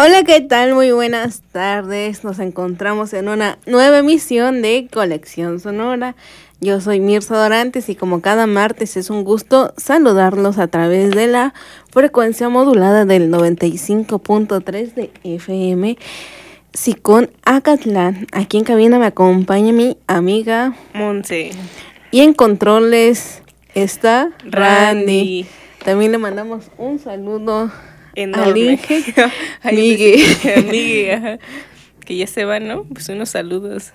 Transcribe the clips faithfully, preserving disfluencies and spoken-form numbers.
Hola, ¿qué tal? Muy buenas tardes. Nos encontramos en una nueva emisión de Colección Sonora. Yo soy Mirza Dorantes y como cada martes es un gusto saludarlos a través de la frecuencia modulada del noventa y cinco punto tres de F M Sicón Acatlán. Aquí en cabina me acompaña mi amiga Monse. Y en controles está Randy. Randy. También le mandamos un saludo enorme a Migue. Migue, ajá. Que ya se va, ¿no? Pues unos saludos.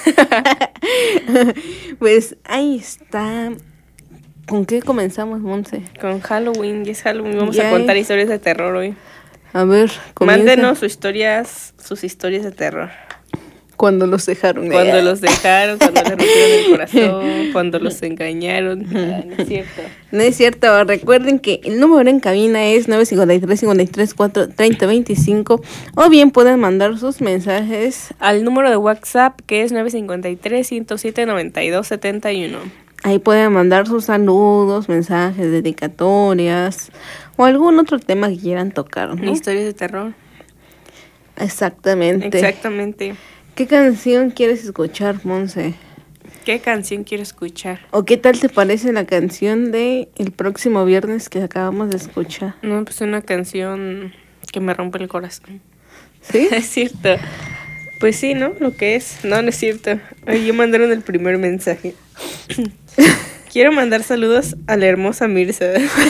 Pues ahí está. ¿Con qué comenzamos, Monse? Con Halloween, ya es Halloween. Vamos Ya a contar es. historias de terror hoy. A ver, comienza. Mándenos sus historias, sus historias de terror. Cuando los dejaron. Cuando los dejaron, cuando les rompieron el corazón, cuando los engañaron. Ah, no es cierto. No es cierto. Recuerden que el número en cabina es nueve cinco tres, cinco tres cuatro, tres cero dos cinco. O bien pueden mandar sus mensajes al número de WhatsApp que es nueve cinco tres, ciento siete, noventa y dos, setenta y uno. Ahí pueden mandar sus saludos, mensajes, dedicatorias o algún otro tema que quieran tocar, ¿no? Historias de terror. Exactamente. Exactamente. ¿Qué canción quieres escuchar, Monse? ¿Qué canción quiero escuchar? ¿O qué tal te parece la canción de el próximo viernes que acabamos de escuchar? No, pues una canción que me rompe el corazón. ¿Sí? Es cierto. Pues sí, ¿no? Lo que es. No, no es cierto. Ay, yo mandaron el primer mensaje. Quiero mandar saludos a la hermosa Mirza.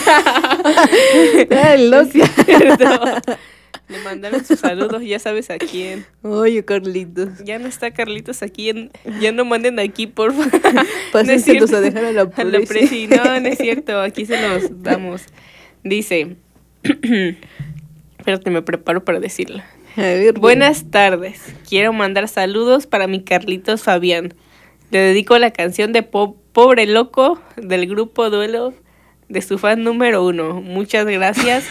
Ay, loca. Le mandaron sus saludos, ya sabes a quién. Oye, Carlitos. Ya no está Carlitos aquí, en, ya no manden aquí, por favor. Pásenselos a dejar a la presi. A la presi. No, no es cierto, aquí se los damos. Dice, espérate, me preparo para decirlo. A ver, buenas bueno. tardes, quiero mandar saludos para mi Carlitos Fabián. Le dedico la canción de po- Pobre Loco del grupo Duelo de su fan número uno. Muchas gracias.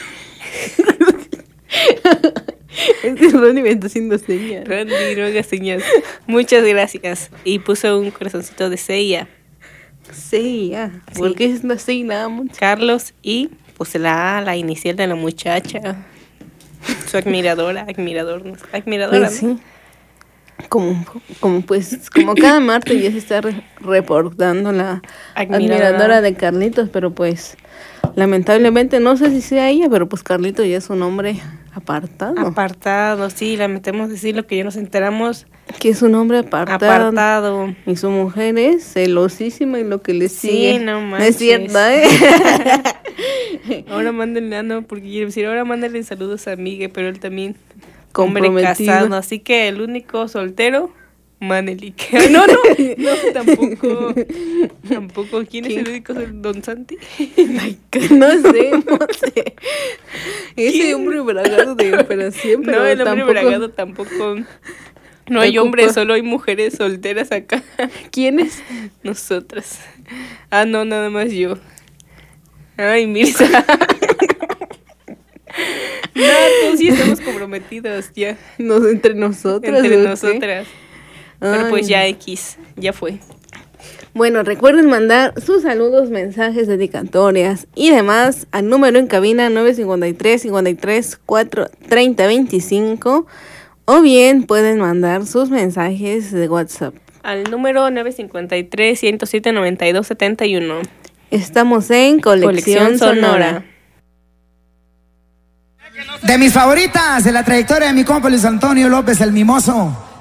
Es que Ronnie me está haciendo señas. Randy, no hagas señas. Muchas gracias. Y puso un corazoncito de Seiya. Seiya. Sí. ¿Por qué es no Seiya nada mucho? Carlos y pues la la inicial de la muchacha. Su admiradora, admirador, no sé, admiradora. Pues, ¿no? Sí. Como, como pues, como cada martes ya se está re- reportando la admiradora. admiradora de Carlitos, pero pues lamentablemente no sé si sea ella, pero pues Carlitos ya es un hombre apartado. Apartado, sí, lamentemos decir lo que ya nos enteramos. Que es un hombre apartado. Apartado. Y su mujer es celosísima y lo que le sí, sigue. Sí, no manches. No es cierto, ¿eh? Ahora mándenle, no, porque quiero decir, ahora mándenle saludos a Migue, pero él también hombre casado, así que el único soltero, Manelik. No, no, no, tampoco, tampoco. ¿Quién, ¿Quién? es el único? ¿Don Santi? Ay, no sé, no sé. Ese hombre bragado de operación, pero no, el hombre tampoco... bragado tampoco. No hay hombres, solo hay mujeres solteras acá. ¿Quiénes? Nosotras. Ah, no, nada más yo. Ay, Mirza. No, todos sí estamos comprometidos ya. Nos, entre nosotras. Entre nosotras. Pero pues ya X, ya fue. Bueno, recuerden mandar sus saludos, mensajes, dedicatorias y demás al número en cabina nueve cinco tres, cinco tres cuatro, tres cero dos cinco o bien pueden mandar sus mensajes de WhatsApp al número nueve cinco tres, ciento siete, noventa y dos, setenta y uno. Estamos en Colección, Colección Sonora. Sonora. De mis favoritas, de la trayectoria de mi compa Luis Antonio López, el Mimoso.